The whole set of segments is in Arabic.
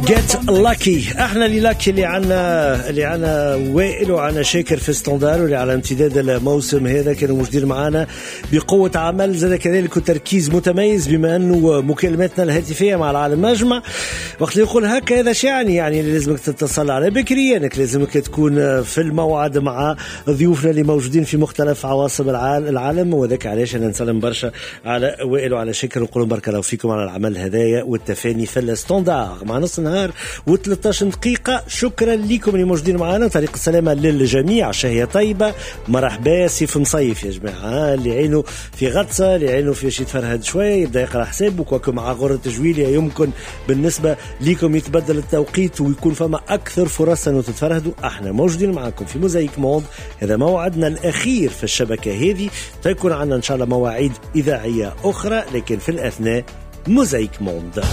Get lucky. احنا اللي لاكي اللي عنا وائل وعنا شاكر في ستاندار، واللي على امتداد الموسم هذا كانوا موجودين معنا بقوة عمل، زاد كذلك تركيز متميز، بما انه مكالماتنا الهاتفية مع العالم مجمع. وقت اللي يقول هكا هذا يعني لازمك تتصل على بكري، انك لازمك تكون في الموعد مع ضيوفنا اللي موجودين في مختلف عواصم العالم. وذاك علاش انا نسلم برشا على وائل وعلى شاكر ونقول بارك الله فيكم على العمل هدايا والتفاني في الستاندار مع نص نهار و13 دقيقة. شكرا لكم اللي موجودين معنا. طريق السلامة للجميع، شهية طيبة، مرحبا. سيف مصيف يا جماعة، اللي عينه في غطسة، اللي عينه في شي تفرهد شوية يبدأ يقرأ حساب، وكواكم مع غرة تجويلية يمكن بالنسبة لكم يتبدل التوقيت ويكون فما أكثر فرصة أنه تتفرهدوا. احنا موجودين معكم في موزايك موند، هذا موعدنا الأخير في الشبكة هذه. تكون عنا إن شاء الله مواعيد إذاعية أخرى، لكن في الأثناء موزايك موند.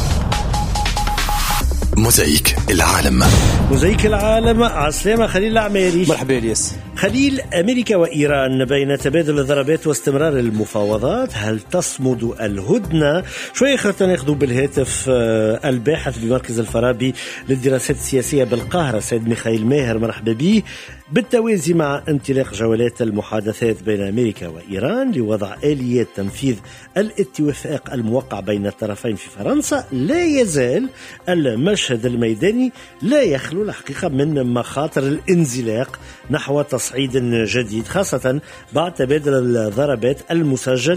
موزايك العالم. موزايك العالم. عسلامة خليل العماري. مرحبا الياس. خليل، أمريكا وإيران بين تبادل الضربات واستمرار المفاوضات، هل تصمد الهدنة؟ شوية خاطر ناخذوا بالهاتف الباحث بمركز الفارابي للدراسات السياسية بالقاهرة سيد ميخائيل ماهر، مرحبا به. بالتوازي مع انطلاق جولات المحادثات بين أمريكا وإيران لوضع آليات تنفيذ الاتفاق الموقع بين الطرفين في فرنسا، لا يزال المشهد الميداني لا يخلو الحقيقة من مخاطر الانزلاق نحو تصعيد جديد، خاصة بعد تبادل الضربات المسجل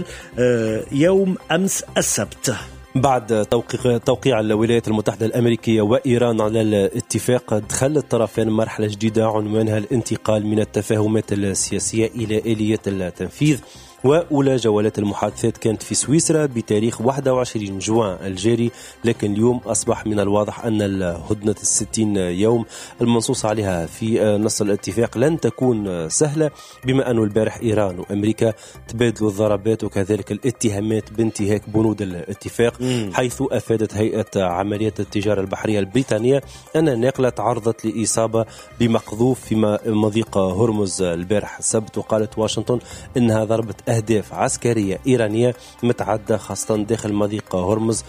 يوم أمس السبت. بعد توقيع الولايات المتحدة الأمريكية وإيران على الاتفاق، دخل الطرفين مرحلة جديدة عنوانها الانتقال من التفاهمات السياسية إلى آليات التنفيذ. وأولى جولات المحادثات كانت في سويسرا بتاريخ 21 جوان الجاري، لكن اليوم أصبح من الواضح أن الهدنة 60 يوم المنصوص عليها في نص الاتفاق لن تكون سهلة، بما أن البارح إيران وأمريكا تبادلوا الضربات وكذلك الاتهامات بانتهاك بنود الاتفاق، حيث أفادت هيئة عمليات التجارة البحرية البريطانية أن الناقلة تعرضت لإصابة بمقذوف في مضيق هرمز البارح السبت، وقالت واشنطن إنها ضربت أهداف عسكرية إيرانية متعددة خاصة داخل مضيق هرمز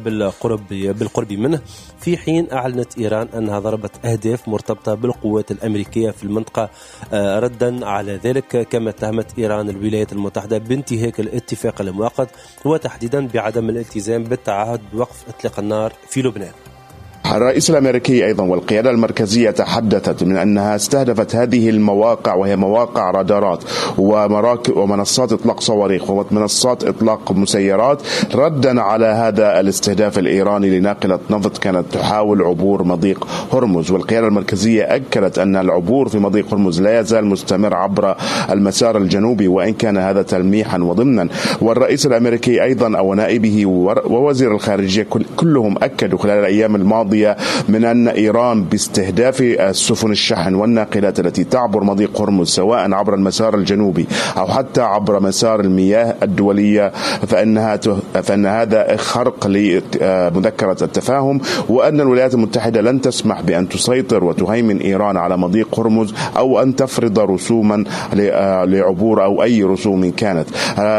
وبالقرب منه، في حين أعلنت إيران أنها ضربت أهداف مرتبطة بالقوات الأمريكية في المنطقة ردا على ذلك. كما اتهمت إيران الولايات المتحدة بانتهاك الاتفاق المؤقت، وتحديدا بعدم الالتزام بالتعهد بوقف إطلاق النار في لبنان. الرئيس الأمريكي أيضا والقيادة المركزية تحدثت من أنها استهدفت هذه المواقع، وهي مواقع رادارات ومنصات إطلاق صواريخ ومنصات إطلاق مسيرات، ردا على هذا الاستهداف الإيراني لناقلة نفط كانت تحاول عبور مضيق هرمز. والقيادة المركزية أكدت أن العبور في مضيق هرمز لا يزال مستمر عبر المسار الجنوبي، وإن كان هذا تلميحا وضمنا. والرئيس الأمريكي أيضا أو نائبه ووزير الخارجية كلهم أكدوا خلال الأيام الماضية من أن إيران باستهداف السفن الشحن والناقلات التي تعبر مضيق هرمز سواء عبر المسار الجنوبي أو حتى عبر مسار المياه الدولية فإن هذا خرق لمذكرة التفاهم، وأن الولايات المتحدة لن تسمح بأن تسيطر وتهيمن إيران على مضيق هرمز أو أن تفرض رسوما لعبور أو أي رسوم كانت.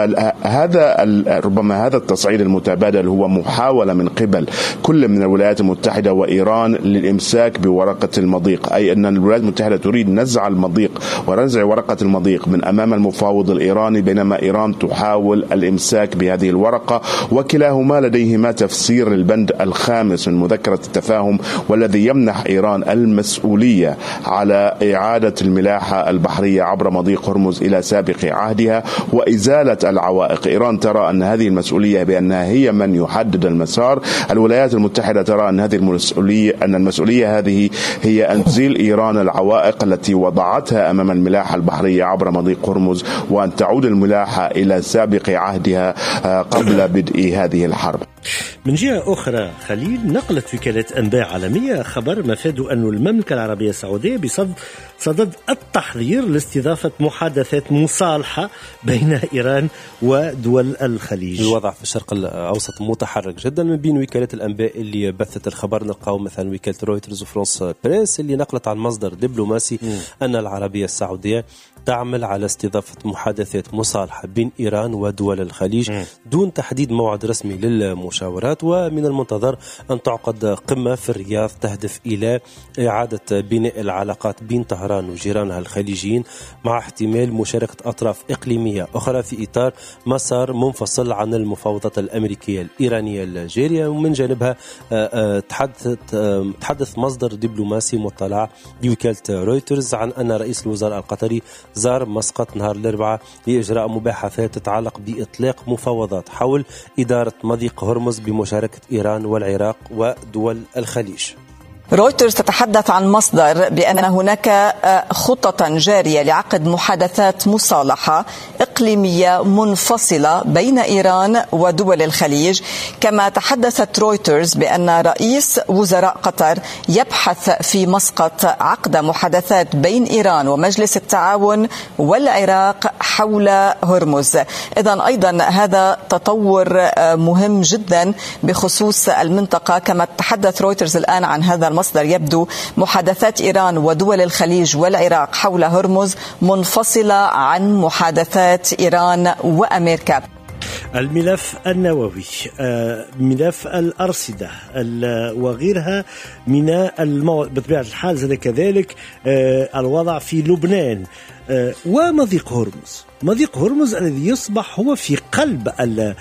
ربما هذا التصعيد المتبادل هو محاولة من قبل كل من الولايات المتحدة وإيران للإمساك بورقة المضيق، أي أن الولايات المتحدة تريد نزع المضيق ونزع ورقة المضيق من أمام المفاوض الإيراني، بينما إيران تحاول الإمساك بهذه الورقة، وكلاهما لديهما تفسير للبند الخامس من مذكرة التفاهم، والذي يمنح إيران المسؤولية على إعادة الملاحة البحرية عبر مضيق هرمز إلى سابق عهدها وإزالة العوائق. إيران ترى أن هذه المسؤولية بأنها هي من يحدد المسار، الولايات المتحدة ترى أن المسؤولية هذه هي أن تزيل إيران العوائق التي وضعتها أمام الملاحة البحرية عبر مضيق هرمز، وأن تعود الملاحة إلى سابق عهدها قبل بدء هذه الحرب. من جهة أخرى خليل، نقلت وكالة أنباء عالمية خبر مفاد أن المملكة العربية السعودية بصدد التحضير لاستضافة محادثات مصالحة بين إيران ودول الخليج. الوضع في الشرق الأوسط متحرك جدا. من بين وكالات الأنباء اللي بثت الخبر نلقاو مثلا وكالة رويترز وفرانس بريس اللي نقلت عن مصدر دبلوماسي أن العربية السعودية تعمل على استضافة محادثات مصالحة بين إيران ودول الخليج دون تحديد موعد رسمي للمحادثات. المشاورات. ومن المنتظر أن تعقد قمة في الرياض تهدف إلى إعادة بناء العلاقات بين طهران وجيرانها الخليجيين، مع احتمال مشاركة أطراف إقليمية أخرى في إطار مسار منفصل عن المفاوضات الأمريكية الإيرانية الجارية. ومن جانبها تحدث مصدر دبلوماسي مطلع بوكالة رويترز عن أن رئيس الوزراء القطري زار مسقط نهار الأربعاء لإجراء مباحثات تتعلق بإطلاق مفاوضات حول إدارة مضيق هرمز بمشاركة إيران والعراق ودول الخليج. رويترز تتحدث عن مصدر بأن هناك خطة جارية لعقد محادثات مصالحة إقليمية منفصلة بين إيران ودول الخليج. كما تحدثت رويترز بأن رئيس وزراء قطر يبحث في مسقط عقد محادثات بين إيران ومجلس التعاون والعراق حول هرمز. إذن أيضا هذا تطور مهم جدا بخصوص المنطقة. كما تحدث رويترز الآن عن هذا المصدر، يبدو محادثات إيران ودول الخليج والعراق حول هرمز منفصلة عن محادثات إيران وأمريكا. الملف النووي، ملف الأرصدة وغيرها من بطبيعة الحال زاد كذلك الوضع في لبنان ومضيق هرمز. مضيق هرمز الذي يصبح هو في قلب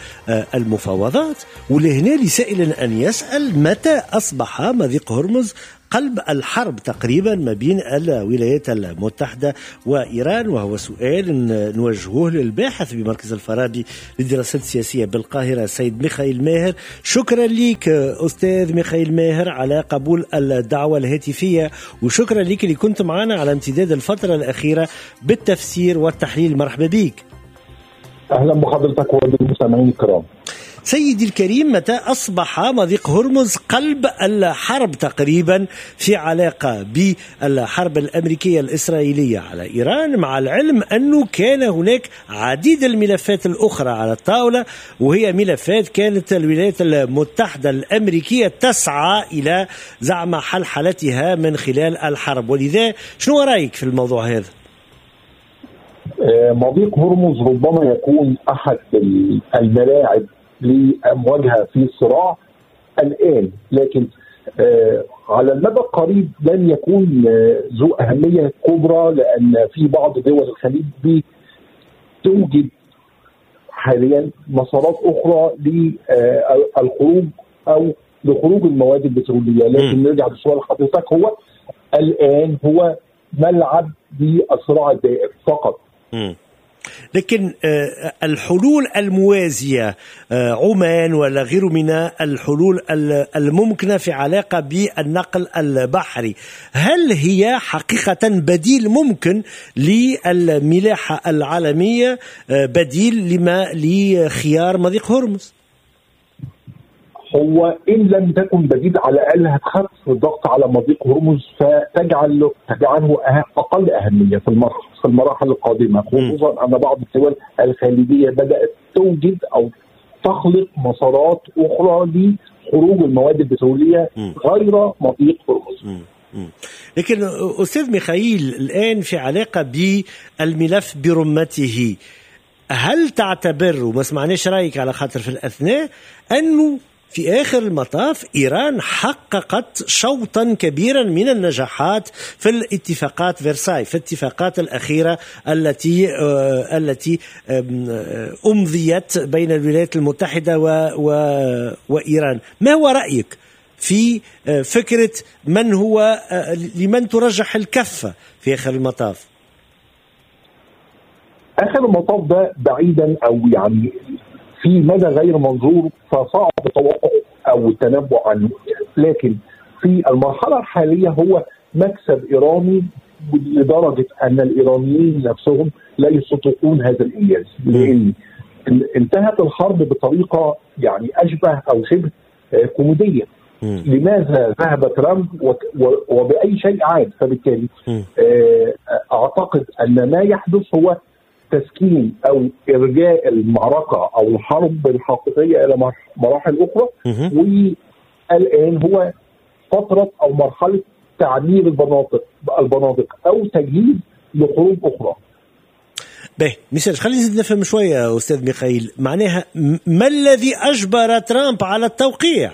المفاوضات، ولهنا لسائل أن يسأل متى أصبح مضيق هرمز قلب الحرب تقريبا ما بين الولايات المتحدة وإيران، وهو سؤال نوجهه للباحث بمركز الفارابي للدراسات السياسية بالقاهرة سيد ميخائيل ماهر. شكرا لك أستاذ ميخائيل ماهر على قبول الدعوة الهاتفية، وشكرا لك اللي كنت معنا على امتداد الفترة الأخيرة بالتفسير والتحليل. مرحبا بك. أهلا بحضرتك وبالمستمعين الكرام. سيدي الكريم، متى أصبح مضيق هرمز قلب الحرب تقريبا في علاقة بالحرب الأمريكية الإسرائيلية على إيران، مع العلم أنه كان هناك عديد الملفات الأخرى على الطاولة، وهي ملفات كانت الولايات المتحدة الأمريكية تسعى إلى زعم حلحلتها من خلال الحرب. ولذا شنو رأيك في الموضوع هذا؟ مضيق هرمز ربما يكون أحد الملاعب لمواجهة في الصراع الآن، لكن على المدى القريب لن يكون ذو أهمية كبرى، لأن في بعض دول الخليج توجد حاليا مسارات أخرى للخروج أو لخروج المواد البترولية. لكن نرجع لسؤال حضرتك، هو الآن هو ملعب للصراع الدائر فقط. لكن الحلول الموازية، عمان ولا غيره من الحلول الممكنة في علاقة بالنقل البحري، هل هي حقيقة بديل ممكن للملاحة العالمية، بديل لخيار مضيق هرمز؟ هو إن لم تكن بديل على الأقل هتخفف الضغط على مضيق هرمز، فتجعله أقل أهمية في المراحل القادمة، خصوصا أن بعض الدول الخليجية بدأت توجد أو تخلق مسارات أخرى لخروج المواد البترولية غير مضيق هرمز. لكن أستاذ ميخائيل، الآن في علاقة بالملف برمته، هل تعتبر، وما سمعناش رأيك على خاطر في الأثناء، أنه في آخر المطاف إيران حققت شوطا كبيرا من النجاحات في الاتفاقات فرساي، في الاتفاقات الأخيرة التي أمضيت بين الولايات المتحدة وإيران؟ ما هو رأيك في فكرة لمن ترجح الكفة في آخر المطاف؟ آخر المطاف ده بعيدا أو يعني في مدى غير منظور، فصعب توقعه أو التنبؤ عنه، لكن في المرحلة الحالية هو مكسب إيراني لدرجة أن الإيرانيين نفسهم لا يصدقون هذا الإنجاز، لأن انتهت الحرب بطريقة يعني أشبه أو شبه كوميدية. لماذا ذهب ترامب وبأي شيء عاد؟ فبالتالي أعتقد أن ما يحدث هو تسكين أو إرجاء المعركة أو الحرب الحقيقية إلى مراحل أخرى، والآن هو فترة أو مرحلة تعمير البنادق أو تجهيز لحروب أخرى. به ميساج خلينا نزيد نفهم شوية أستاذ ميخائيل، معناها ما الذي أجبر ترامب على التوقيع؟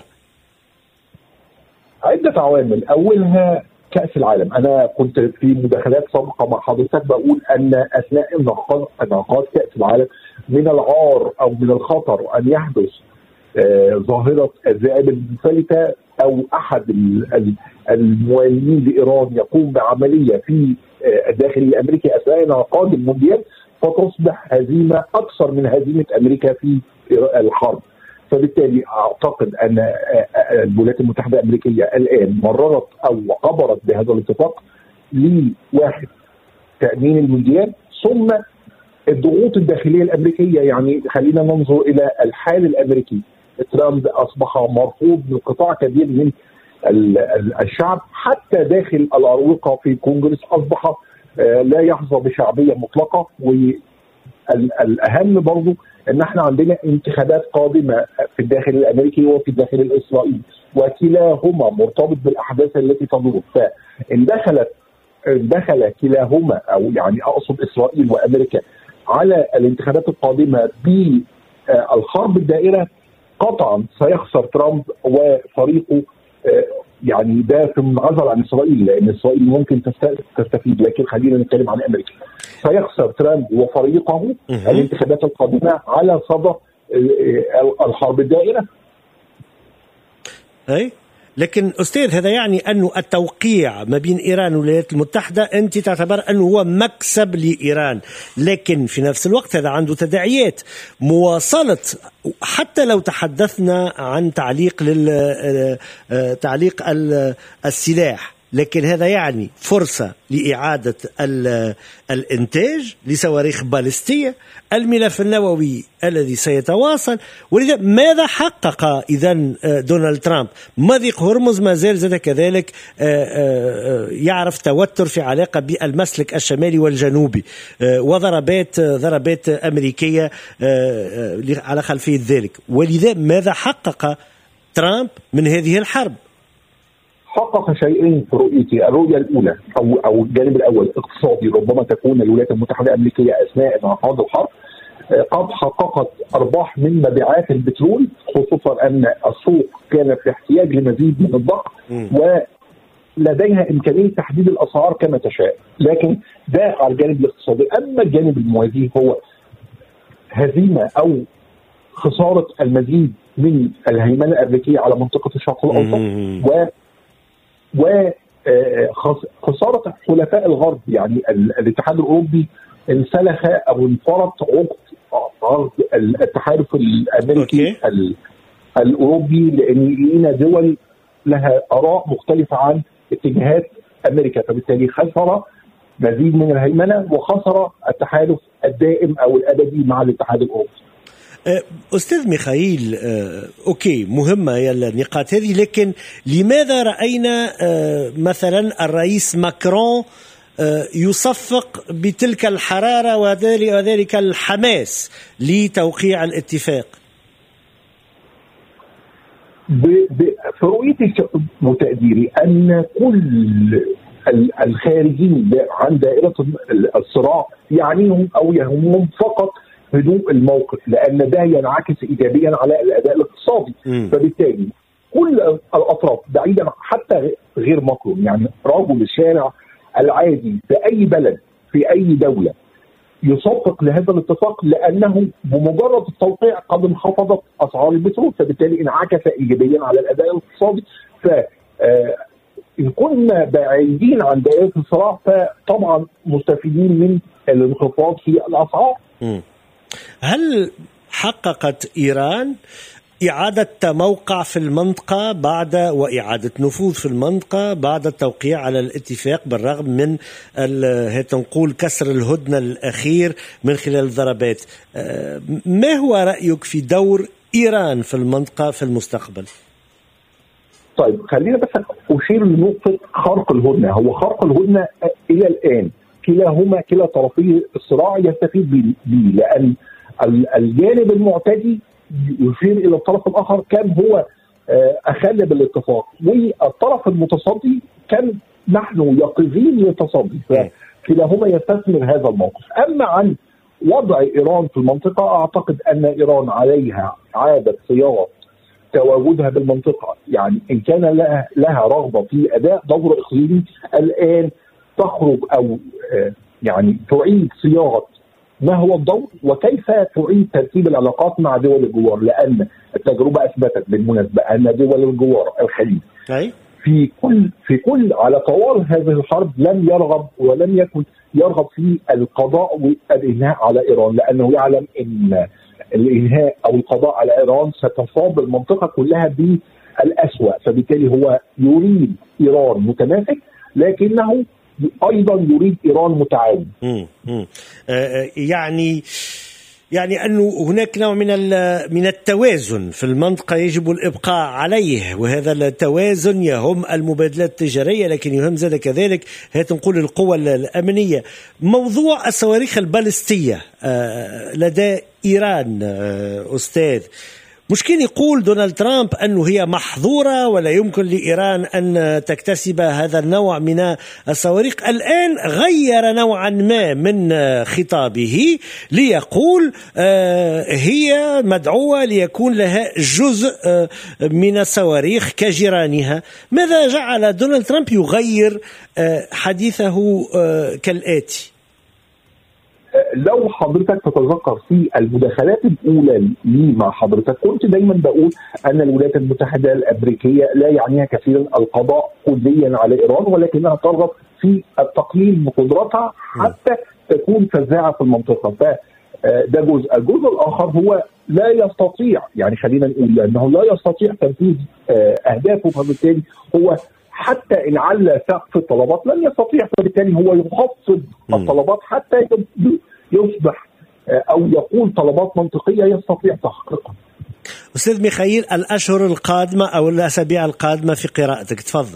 عدة عوامل، أولها كأس العالم. أنا كنت في مداخلات سابقة مع حضرتك بقول أن أثناء انعقاد كأس العالم من العار أو من الخطر أن يحدث ظاهرة الذئاب المنفلتة أو أحد الموالين لإيران يقوم بعملية في الداخل الأمريكي أثناء انعقاد المونديال، فتصبح هزيمة أكثر من هزيمة أمريكا في الحرب. فبالتالي أعتقد أن الولايات المتحدة الأمريكية الآن مررت أو عبرت بهذا الاتفاق لواحد تأمين المونديال، ثم الضغوط الداخلية الأمريكية. يعني خلينا ننظر إلى الحال الأمريكي، ترامب أصبح مرفوض من قطاع كبير من الشعب، حتى داخل الأروقة في الكونغرس أصبح لا يحظى بشعبية مطلقة. والأهم برضو أن احنا عندنا انتخابات قادمة في الداخل الأمريكي وفي الداخل الإسرائيلي، وكلاهما مرتبط بالأحداث التي تدور. فإن دخل كلاهما، أو يعني أقصد إسرائيل وأمريكا، على الانتخابات القادمة بالحرب الدائرة، قطعا سيخسر ترامب وفريقه. يعني ده في منعزل عن إسرائيل، لأن إسرائيل ممكن تستفيد، لكن خلينا نتكلم عن أمريكا. سيخسر ترامب وفريقه الانتخابات القادمة على صدى الحرب الدائرة. أي لكن أستاذ، هذا يعني أن التوقيع ما بين إيران والولايات المتحدة أنت تعتبر أنه هو مكسب لإيران، لكن في نفس الوقت هذا عنده تداعيات. مواصلة حتى لو تحدثنا عن تعليق السلاح، لكن هذا يعني فرصة لإعادة الإنتاج لصواريخ باليستية، الملف النووي الذي سيتواصل. ولذا ماذا حقق إذن دونالد ترامب؟ مضيق هرمز ما زال كذلك يعرف توتر في علاقة بالمسلك الشمالي والجنوبي، وضربات أمريكية على خلفية ذلك. ولذا ماذا حقق ترامب من هذه الحرب؟ حقق شيئين في رؤيتي. الرؤية الأولى أو الجانب الأول اقتصادي، ربما تكون الولايات المتحدة الأمريكية أثناء انعقاد الحرب قد حققت أرباح من مبيعات البترول، خصوصا أن السوق كانت في احتياج لمزيد من الضخ، ولديها إمكانية تحديد الأسعار كما تشاء. لكن ده على الجانب الاقتصادي. أما الجانب الموازي هو هزيمة أو خسارة المزيد من الهيمنة الأمريكية على منطقة الشرق الأوسط، وخسارة حلفاء الغرب. يعني الاتحاد الأوروبي انسلخ أو انفرط عقد التحالف الأمريكي الأوروبي، لأن لقينا دول لها آراء مختلفة عن اتجاهات أمريكا، فبالتالي خسر مزيد من الهيمنة وخسر التحالف الدائم أو الأبدي مع الاتحاد الأوروبي. أستاذ ميخائيل، أوكي، مهمة هي النقاط هذه، لكن لماذا رأينا مثلا الرئيس ماكرون يصفق بتلك الحرارة وذلك الحماس لتوقيع الاتفاق؟ في رؤيتي وتقديري أن كل الخارجين عن دائرة الصراع يعنيهم أو يهمهم فقط هدوء الموقف، لأن ده ينعكس إيجابيا على الأداء الاقتصادي. فبالتالي كل الأطراف بعيدا حتى غير ماكرون، يعني رجل الشارع العادي في أي بلد في أي دولة يصفق لهذا الاتفاق، لأنه بمجرد التوقيع قد انخفضت أسعار البترول، فبالتالي انعكس إيجابيا على الأداء الاقتصادي. إن كنا بعيدين عن دائرة الصراع فطبعا مستفيدين من الانخفاض في الأسعار. هل حققت إيران إعادة موقع في المنطقة وإعادة نفوذ في المنطقة بعد التوقيع على الاتفاق، بالرغم من نقول كسر الهدنة الأخير من خلال الضربات؟ ما هو رأيك في دور إيران في المنطقة في المستقبل؟ طيب خلينا بس أشير لنقطة خرق الهدنة. هو خرق الهدنة إلى الآن كلا طرفي الصراع يستفيد به، لأن الجانب المعتدي يشير إلى الطرف الآخر كان هو أخل بالاتفاق، والطرف المتصدي كان نحن يقظين للتصدي، فكلاهما يستثمر هذا الموقف. أما عن وضع إيران في المنطقة، أعتقد أن إيران عليها عادة صياغة تواجدها بالمنطقة. يعني إن كان لها رغبة في أداء دور إقليمي الآن تخرج أو يعني تعيد صياغة ما هو الدور وكيف تعيد ترتيب العلاقات مع دول الجوار، لأن التجربة أثبتت بالمناسبة أن دول الجوار الخليج في كل على طوال هذه الحرب لم يرغب ولم يكن يرغب في القضاء والإنهاء على إيران، لأنه يعلم أن الإنهاء أو القضاء على إيران ستصاب المنطقة كلها بالأسوأ، فبالتالي هو يريد إيران متماسك لكنه أيضا يريد إيران متعاون. يعني أنه هناك نوع من التوازن في المنطقة يجب الإبقاء عليه، وهذا التوازن يهم المبادلات التجارية لكن يهم زاد كذلك نقول القوى الأمنية. موضوع الصواريخ البالستية لدى إيران أستاذ، مش كان يقول دونالد ترامب أنه هي محظورة ولا يمكن لإيران أن تكتسب هذا النوع من الصواريخ؟ الآن غير نوعا ما من خطابه ليقول هي مدعوة ليكون لها جزء من الصواريخ كجيرانها. ماذا جعل دونالد ترامب يغير حديثه كالآتي؟ لو حضرتك تتذكر في المداخلات الأولى لي مع حضرتك كنت دايما بقول أن الولايات المتحدة الأمريكية لا يعنيها كثيرا القضاء كليا على إيران، ولكنها ترغب في التقليل من قدرتها حتى تكون فزاعة في المنطقة. فده جزء. الجزء الآخر هو لا يستطيع، يعني خلينا نقول أنه لا يستطيع تنفيذ أهدافه، فبالتالي هو حتى إن علّى سقف الطلبات لن يستطيع، فبالتالي هو يخفض الطلبات حتى يصبح أو يقول طلبات منطقية يستطيع تحقيقها. أستاذ ميخائيل، الأشهر القادمة أو الأسابيع القادمة في قراءتك، تفضل.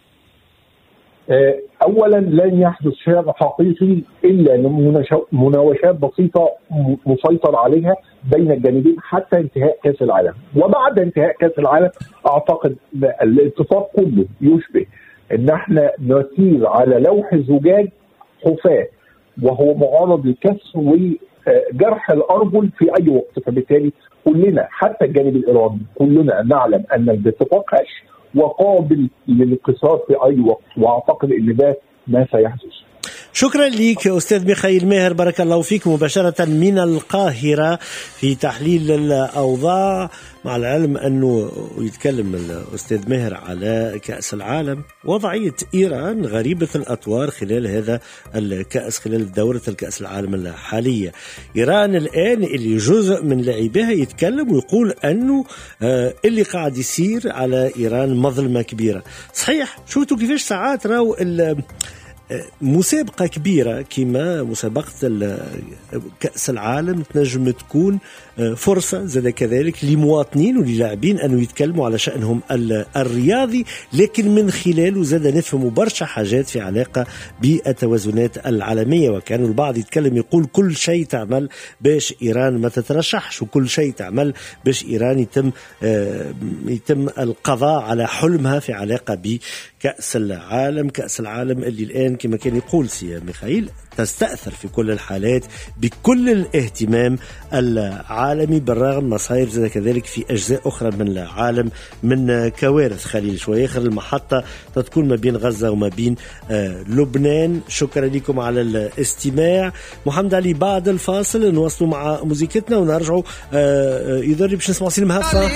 أولا لن يحدث شيء حقيقي إلا مناوشات بسيطة مسيطر عليها بين الجانبين حتى انتهاء كأس العالم، وبعد انتهاء كأس العالم أعتقد الاتفاق كله يشبه أن احنا نسير على لوح زجاج حفاة وهو معرض للكسر وجرح الأرجل في أي وقت. فبالتالي كلنا حتى الجانب الإيراني كلنا نعلم أن الاتفاق هش وقابل للانكسار في أي وقت، وأعتقد أن ده ما سيحدث. شكرا لك أستاذ ميخائيل ماهر، بارك الله فيك، مباشرة من القاهرة في تحليل الأوضاع، مع العلم أنه يتكلم الأستاذ ماهر على كأس العالم، وضعية إيران غريبة الأطوار خلال هذا الكأس، خلال دورة الكأس العالم الحالية. إيران الآن اللي جزء من لاعبيها يتكلم ويقول أنه اللي قاعد يصير على إيران مظلمة كبيرة. صحيح، شفتوا كيفاش ساعات راو مسابقة كبيرة كما مسابقة كأس العالم تنجم تكون فرصة زاد كذلك لمواطنين وللاعبين أنه يتكلموا على شأنهم الرياضي، لكن من خلاله زاد نفهموا برشا حاجات في علاقة بالتوازنات العالمية. وكانوا البعض يتكلم يقول كل شيء تعمل باش إيران ما تترشحش، وكل شيء تعمل باش إيران يتم القضاء على حلمها في علاقة بكأس العالم. كأس العالم اللي الآن كما كان يقول سي ميخائيل تستأثر في كل الحالات بكل الاهتمام العالمي، بالرغم ما صاير زي كذلك في أجزاء أخرى من العالم من كوارث. خليل شوي آخر المحطة تكون ما بين غزة وما بين لبنان. شكرا لكم على الاستماع. محمد علي، بعد الفاصل نواصلوا مع موسيقتنا ونرجعوا يضرب باش نسمع سلم هفة.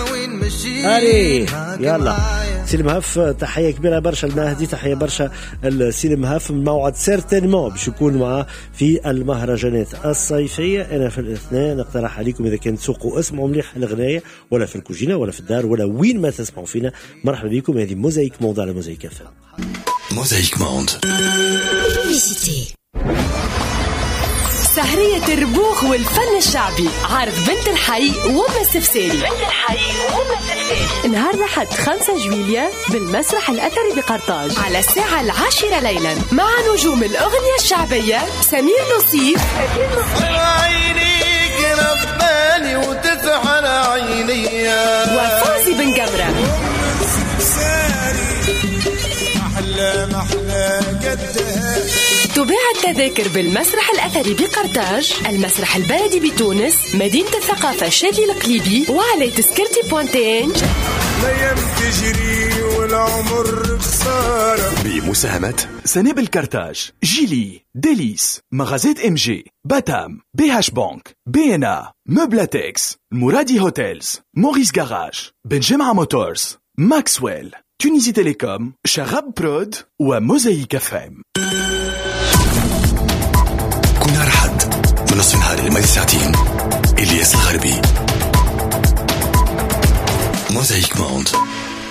يلا سلم هف، تحية كبيرة برشا المهدي، تحية برشا السلم هف من موعد سيرتينمون باش يكون معاه في المهرجانات الصيفية. أنا في الاثنين نقترح عليكم إذا كنت تسوقوا اسمعوا مليح الغناية ولا في الكوجينة ولا في الدار ولا وين ما تسمعوا فينا. مرحبا بكم، هذه موزايك موند على موزايك اف ام. موزايك موند. سهرية الربوخ والفن الشعبي، عرض بنت الحي وما السفساري. نهار الأحد 5 جويلية بالمسرح الأثري بقرطاج على الساعة 10 ليلا، مع نجوم الأغنية الشعبية سمير نصيف وفوزي بن جمرة. تباع التذاكر بالمسرح الأثري بقرطاج، المسرح البلدي بتونس، مدينة الثقافة شادي القليبي، وعلى تذكرتي.ing. الأيام تجري والعمر خسارة. بمساهمة سنابل كرتاج، جيلي، ديليس، مغازات ام جي، باتام، بي هاش بانك، بي ان ا، مبلاتكس، المرادي هوتيلز، موريس جاراج، بن جمعة موتورز، ماكسويل، تونيزي تيليكوم، شغب برود وموزايك فام. كل نهار حد من نصف النهار لمدة ساعتين. إلياس الغربي. موزايك موند.